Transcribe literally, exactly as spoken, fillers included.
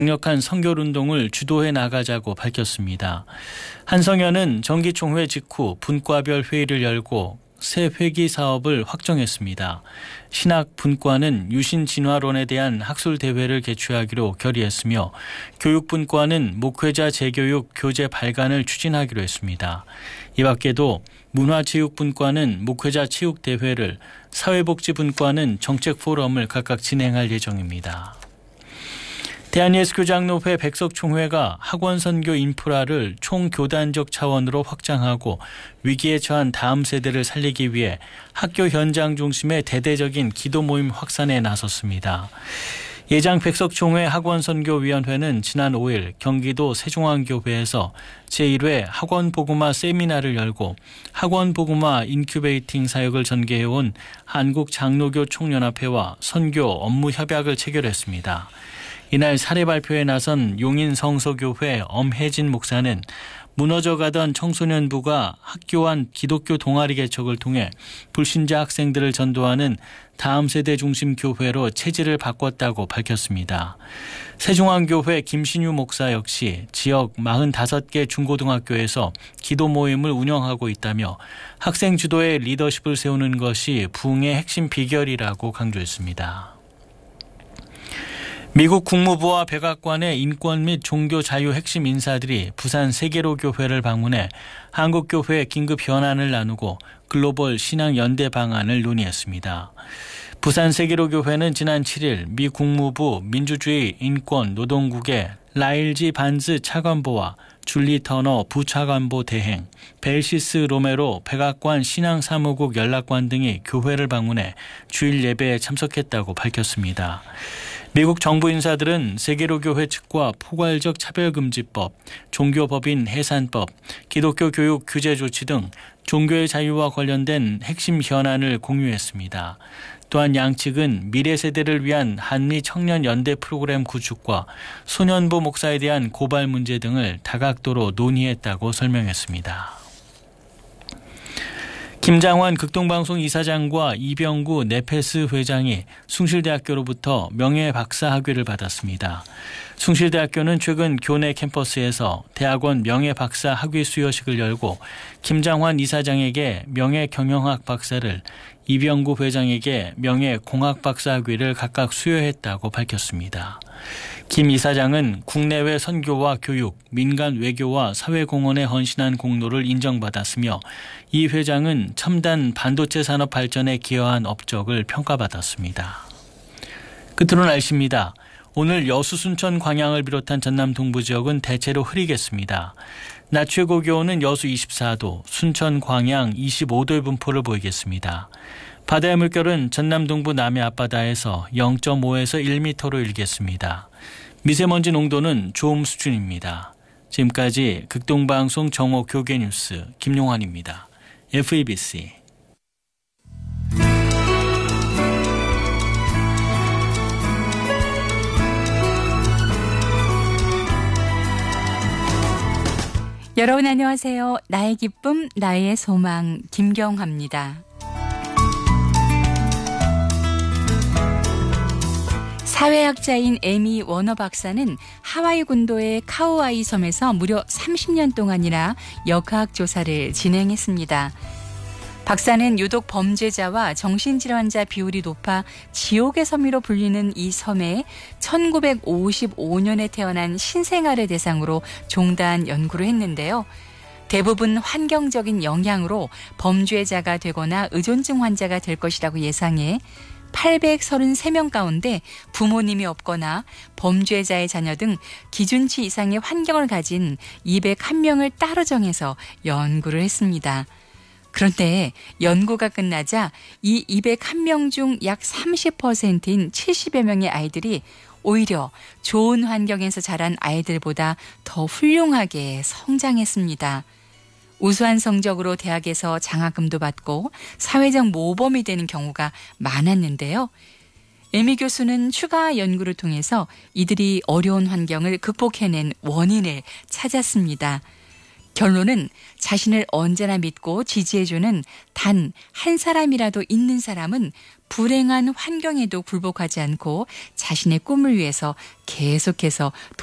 강력한 선결운동을 주도해 나가자고 밝혔습니다. 한성현은 정기총회 직후 분과별 회의를 열고 새 회기 사업을 확정했습니다. 신학 분과는 유신 진화론에 대한 학술 대회를 개최하기로 결의했으며 교육분과는 목회자 재교육 교재 발간을 추진하기로 했습니다. 이 밖에도 문화체육분과는 목회자 체육 대회를, 사회복지분과는 정책 포럼을 각각 진행할 예정입니다. 대한예수교장로회 백석총회가 학원선교 인프라를 총교단적 차원으로 확장하고 위기에 처한 다음 세대를 살리기 위해 학교 현장 중심의 대대적인 기도 모임 확산에 나섰습니다. 예장 백석총회 학원선교위원회는 지난 오일 경기도 세종안교회에서 제일 회 학원복음화 세미나를 열고 학원복음화 인큐베이팅 사역을 전개해온 한국장로교 총연합회와 선교 업무 협약을 체결했습니다. 이날 사례 발표에 나선 용인성서교회 엄혜진 목사는 무너져가던 청소년부가 학교 안 기독교 동아리 개척을 통해 불신자 학생들을 전도하는 다음 세대 중심 교회로 체질을 바꿨다고 밝혔습니다. 세종안교회 김신유 목사 역시 지역 사십오 개 중고등학교에서 기도 모임을 운영하고 있다며 학생 주도의 리더십을 세우는 것이 부흥의 핵심 비결이라고 강조했습니다. 미국 국무부와 백악관의 인권 및 종교 자유 핵심 인사들이 부산 세계로교회를 방문해 한국교회 긴급 현안을 나누고 글로벌 신앙 연대 방안을 논의했습니다. 부산 세계로교회는 지난 칠일 미 국무부 민주주의 인권 노동국의 라일지 반즈 차관보와 줄리 터너 부차관보 대행, 벨시스 로메로 백악관 신앙사무국 연락관 등이 교회를 방문해 주일 예배에 참석했다고 밝혔습니다. 미국 정부 인사들은 세계로교회 측과 포괄적 차별금지법, 종교법인 해산법, 기독교 교육 규제 조치 등 종교의 자유와 관련된 핵심 현안을 공유했습니다. 또한 양측은 미래 세대를 위한 한미 청년 연대 프로그램 구축과 소년부 목사에 대한 고발 문제 등을 다각도로 논의했다고 설명했습니다. 김장환 극동방송 이사장과 이병구 네페스 회장이 숭실대학교로부터 명예박사 학위를 받았습니다. 숭실대학교는 최근 교내 캠퍼스에서 대학원 명예박사 학위 수여식을 열고 김장환 이사장에게 명예경영학 박사를, 이병구 회장에게 명예공학 박사 학위를 각각 수여했다고 밝혔습니다. 김 이사장은 국내외 선교와 교육, 민간 외교와 사회공헌에 헌신한 공로를 인정받았으며 이 회장은 첨단 반도체 산업 발전에 기여한 업적을 평가받았습니다. 끝으로 날씨입니다. 오늘 여수, 순천, 광양을 비롯한 전남 동부 지역은 대체로 흐리겠습니다. 낮 최고 기온은 여수 이십사 도, 순천, 광양 이십오 도의 분포를 보이겠습니다. 바다의 물결은 전남 동부 남해 앞바다에서 영 점 오에서 일 미터로 일겠습니다. 미세먼지 농도는 좋음 수준입니다. 지금까지 극동방송 정오 교계뉴스 김용환입니다. 에프이비씨. 여러분 안녕하세요. 나의 기쁨, 나의 소망 김경화입니다. 사회학자인 에미 워너 박사는 하와이 군도의 카우아이 섬에서 무려 삼십 년 동안이나 역학 조사를 진행했습니다. 박사는 유독 범죄자와 정신질환자 비율이 높아 지옥의 섬으로 불리는 이 섬에 천구백오십오 년에 태어난 신생아를 대상으로 종단 연구를 했는데요. 대부분 환경적인 영향으로 범죄자가 되거나 의존증 환자가 될 것이라고 예상해 팔백삼십삼 명 가운데 부모님이 없거나 범죄자의 자녀 등 기준치 이상의 환경을 가진 이백일 명을 따로 정해서 연구를 했습니다. 그런데 연구가 끝나자 이 이백일 명 중 약 삼십 퍼센트인 칠십여 명의 아이들이 오히려 좋은 환경에서 자란 아이들보다 더 훌륭하게 성장했습니다. 우수한 성적으로 대학에서 장학금도 받고 사회적 모범이 되는 경우가 많았는데요. 에미 교수는 추가 연구를 통해서 이들이 어려운 환경을 극복해낸 원인을 찾았습니다. 결론은 자신을 언제나 믿고 지지해주는 단 한 사람이라도 있는 사람은 불행한 환경에도 굴복하지 않고 자신의 꿈을 위해서 계속해서